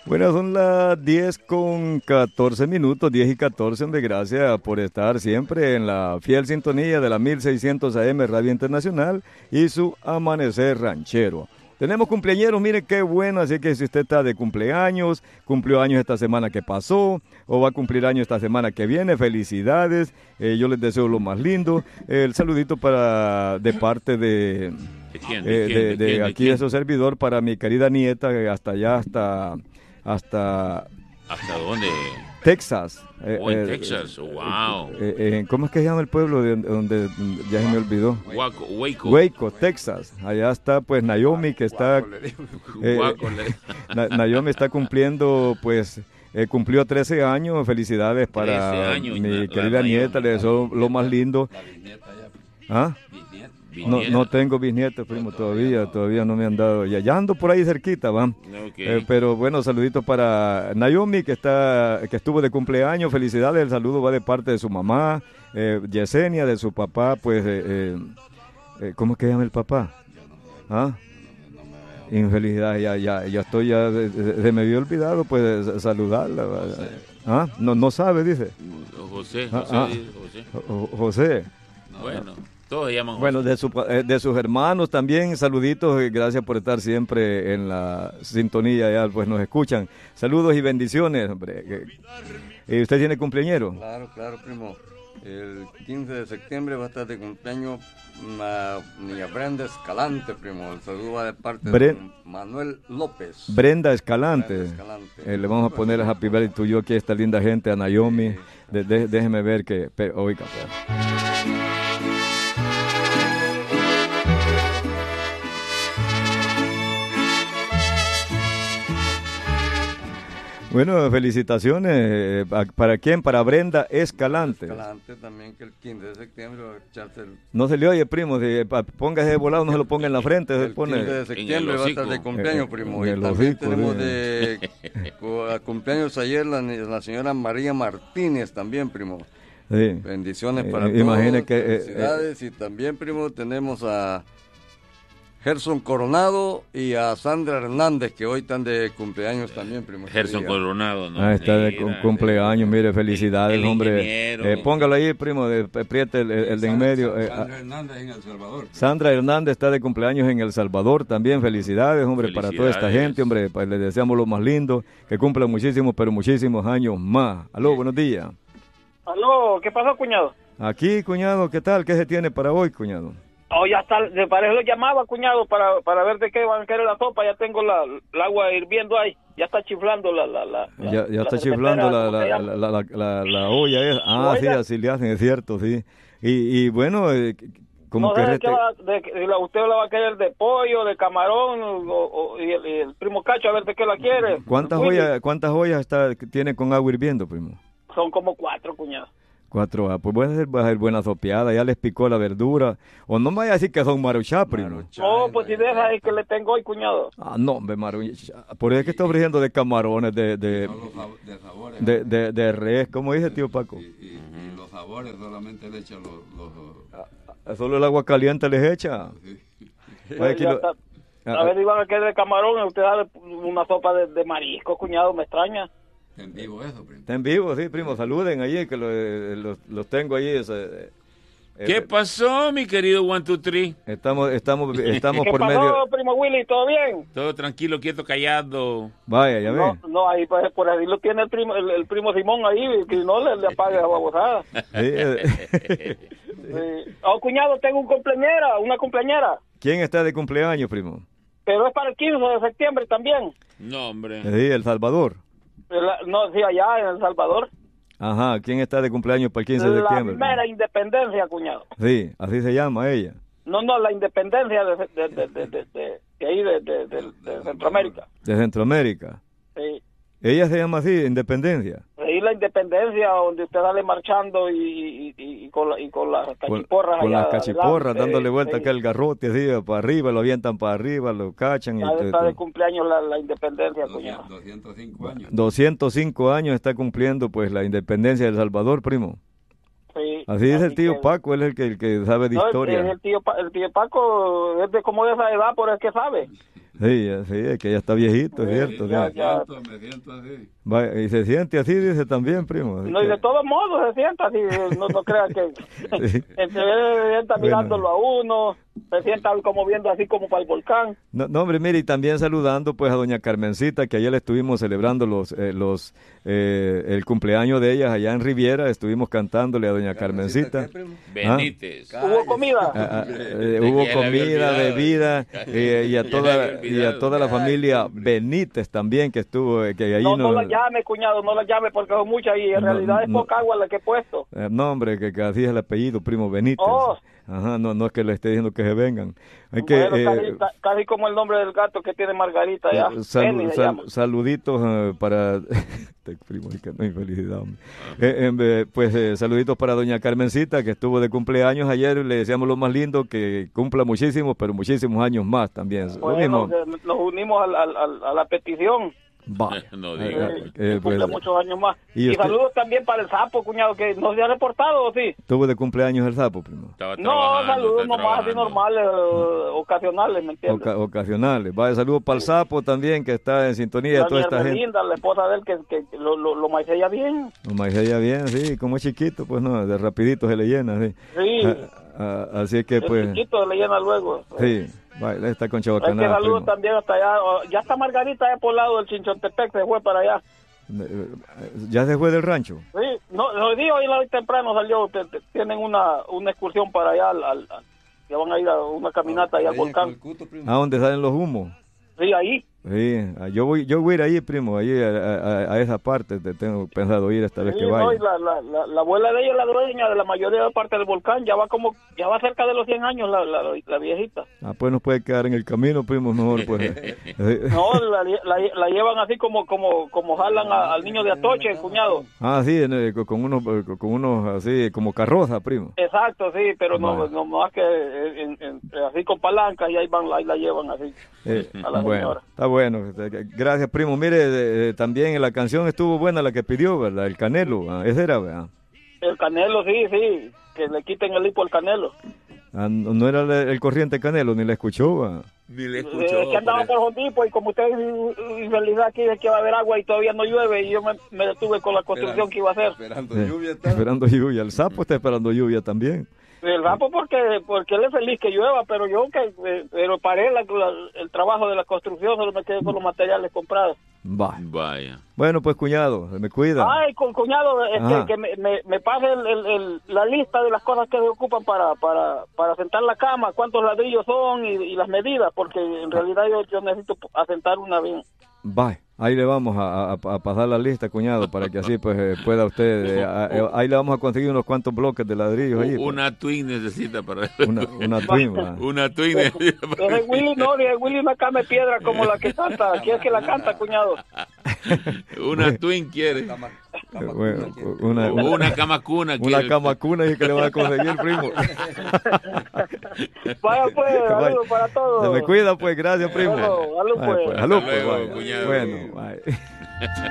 Bueno, son las 10:14, 10:14, hombre, gracias por estar siempre en la fiel sintonía de la 1600 AM Radio Internacional y su Amanecer Ranchero. Tenemos cumpleañeros, mire qué bueno, así que si usted está de cumpleaños, cumplió años esta semana que pasó, o va a cumplir años esta semana que viene, felicidades, yo les deseo lo más lindo. El saludito de parte de aquí de su servidor para mi querida nieta, hasta allá, hasta ¿Hasta dónde? Texas. En Texas, wow. ¿Cómo es que se llama el pueblo donde ya se me olvidó? Waco, Texas. Allá está pues Naomi, que está... Naomi está cumpliendo pues... cumplió 13 años, felicidades para mi querida nieta, le deseo lo más lindo. ¿Ah? No tengo bisnietos, primo, todavía no me han dado, ya ando por ahí cerquita, va. Okay. Pero bueno, saluditos para Naomi, que estuvo de cumpleaños, felicidades, el saludo va de parte de su mamá, Yesenia, de su papá, pues, ¿cómo es que llama el papá? ¿Ah? Infelicidad, ya estoy, se me había olvidado, pues, saludarla. ¿Ah? No sabe, dice. José. Bueno. Todos llaman José. Bueno, de sus hermanos también, saluditos, gracias por estar siempre en la sintonía, ya pues nos escuchan. Saludos y bendiciones, hombre. ¿Y usted tiene cumpleañero? Claro, primo. El 15 de septiembre va a estar de cumpleaños niña Brenda Escalante, primo. El saludo va de parte de Manuel López. Brenda Escalante. Le vamos a poner a Happy Birthday to you aquí a esta linda gente, a Naomi. Déjeme ver que... Oiga, pues. Bueno, felicitaciones. ¿Para quién? Para Brenda Escalante. Escalante también, que el 15 de septiembre va a echarse el... No se le oye, primo, póngase de volado, no se lo ponga en la frente. El 15 de septiembre va a estar de cumpleaños, primo. Y también tenemos de cumpleaños ayer la señora María Martínez también, primo. Sí. Bendiciones para todos. Imagine que... Felicidades. Y también, primo, tenemos a Gerson Coronado y a Sandra Hernández, que hoy están de cumpleaños también, primo. Gerson Coronado, ¿no? Está de cumpleaños, mire, felicidades, hombre. Póngalo ahí, primo, apriete el de en medio. Sandra Hernández en El Salvador. Sandra Hernández está de cumpleaños en El Salvador también, felicidades, hombre, para toda esta gente, hombre, pues les deseamos lo más lindo, que cumplan muchísimos, pero muchísimos años más. Aló, buenos días. Aló, ¿qué pasó, cuñado? Aquí, cuñado, ¿qué tal? ¿Qué se tiene para hoy, cuñado? Oh, ya está, de pareja lo llamaba, cuñado, para ver de qué van a querer la sopa. Ya tengo el agua hirviendo ahí. Ya está chiflando ya está chiflando la olla. Sí, así le hacen, es cierto, sí. Y bueno, como no que... usted la va a querer de pollo, de camarón, y el primo Cacho, a ver de qué la quiere. ¿Cuántas ollas tiene con agua hirviendo, primo? Son como 4, cuñado. 4, pues va a ser buena sopeada, ya les picó la verdura, o no me vaya a decir que son maruchá, primo. No, pues si deja ahí que le tengo hoy, cuñado. No, hombre, maruchá, por eso es que está ofreciendo de camarones, de res, ¿cómo dice tío Paco? Y los sabores solamente le echan solo el agua caliente les echa. Sí. A ver, iban a querer de camarón, usted da una sopa de marisco, cuñado, me extraña. Está en vivo eso, primo. Está en vivo, sí, primo. Saluden allí, que los tengo allí. ¿Qué pasó, mi querido 1, 2, 3? Estamos ¿Qué por pasó, medio... primo Willy? ¿Todo bien? Todo tranquilo, quieto, callado. Vaya, ya ve. No, ahí por ahí lo tiene el primo Simón ahí, que no le apague la babosada. Sí. Oh, cuñado, tengo una cumpleañera. ¿Quién está de cumpleaños, primo? Pero es para el 15 de septiembre también. No, hombre. Sí, El Salvador. No, sí, allá en El Salvador. Ajá, ¿quién está de cumpleaños para el 15 de septiembre? La mera independencia, cuñado. Sí, así se llama ella. No, la independencia de ahí, de Centroamérica. De Centroamérica. Sí. Ella se llama así, Independencia. Ahí la independencia, donde usted sale marchando y con las cachiporras. Con las cachiporras, adelante, dándole vuelta acá el garrote, así, para arriba, lo avientan para arriba, lo cachan. Ya está de cumpleaños la independencia, cuñado. 205 años. 205 años está cumpliendo, pues, la independencia de El Salvador, primo. Sí, así dice el tío Paco, él es el que sabe de historia. El tío Paco es como de esa edad, por el que sabe. Sí, es que ya está viejito, es cierto. Me siento así. Y se siente así, dice también, primo. No, y de todos modos se sienta así, no crea que Sí. se sienta mirándolo a uno, se sienta como viendo así como para el volcán. No, hombre, mire, y también saludando pues a doña Carmencita, que ayer le estuvimos celebrando el cumpleaños de ellas allá en Riviera, estuvimos cantándole a doña Carmencita. Benítez. ¿Hubo comida? Hubo comida, bebida, y a toda la familia Benítez también, que estuvo, que allí no la llame, cuñado, no la llame porque son muchas y en realidad es poca agua la que he puesto. No, hombre, que así es el apellido, primo Benítez. Oh. Ajá, no es que le esté diciendo que se vengan. Hay Bueno, casi como el nombre del gato que tiene Margarita ya. Saluditos para primo, que no hay felicidad. Pues saluditos para doña Carmencita, que estuvo de cumpleaños ayer. Le deseamos lo más lindo, que cumpla muchísimos, pero muchísimos años más también. Bueno, nos unimos a la petición. No diga. Cumple muchos años más. Y saludos también para el sapo, cuñado, que no se ha reportado, ¿o sí? ¿Tuvo de cumpleaños el sapo, primo? No, saludos nomás así normales, ocasionales, ¿me entiendes? Ocasionales. Vaya, saludos para el sapo también, que está en sintonía de toda esta gente. Linda, la esposa de él, que lo maicea bien. Lo maicea bien, sí, como es chiquito, pues no, de rapidito se le llena, sí. Sí. Así que pues... chiquito se le llena luego. Sí. Vale, está con Chabacaná. Saludos también hasta allá. Ya está Margarita allá por el lado del Chinchontepec, se fue para allá. ¿Ya se fue del rancho? Sí, no, lo digo hoy temprano salió, tienen una excursión para allá, que van a ir a una caminata allá al volcán. ¿A dónde salen los humos? Sí, ahí. Sí, yo voy a ir ahí, primo, ahí a esa parte, tengo pensado ir esta vez que vaya. No, y la abuela de ella es la dueña de la mayoría de la parte del volcán, ya va cerca de los 100 años la viejita. Pues nos puede quedar en el camino, primo, mejor pues. No, la llevan así como jalan al niño de Atoche, cuñado. Sí, con unos así como carroza, primo. Exacto, sí, pero no más que así con palancas y ahí la llevan así a la señora. Está bueno, gracias, primo. Mire, también en la canción estuvo buena la que pidió, ¿verdad? El Canelo, ese era, ¿verdad? El Canelo, sí, que le quiten el hipo al Canelo. No era el corriente Canelo, ni la escuchó, ¿verdad? Ni le escuchó. Que andaba por Hondipo y como usted infeliz aquí de que va a haber agua y todavía no llueve y yo me detuve con la construcción que iba a hacer. Esperando lluvia. El sapo está esperando lluvia también. El sapo porque él es feliz que llueva, pero yo pero paré el trabajo de la construcción, solo me quedé con los materiales comprados. Vaya. Bueno, pues cuñado, me cuida. Ay, cuñado, que me pase la lista de las cosas que se ocupan para asentar la cama, cuántos ladrillos son y las medidas, porque en realidad yo necesito asentar una bien. Bye. Ahí le vamos a pasar la lista, cuñado, para que así pues pueda usted... ahí le vamos a conseguir unos cuantos bloques de ladrillos. Ahí, una twin necesita para... Una twin, una twin necesita para... Willy no came piedra como la que canta. ¿Quieres que la canta, cuñado? Una twin quiere. Una cama cuna. Una cama cuna y que le va a conseguir, primo. Vaya pues, saludos para todos. Se me cuida pues, gracias, primo. Salud pues. Salud pues, cuñado. Bueno, bye.